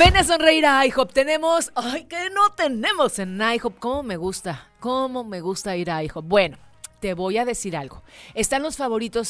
Ven a sonreír a IHOP. Tenemos, ay, ¿qué no tenemos en IHOP? Cómo me gusta ir a IHOP. Bueno, te voy a decir algo. Están los favoritos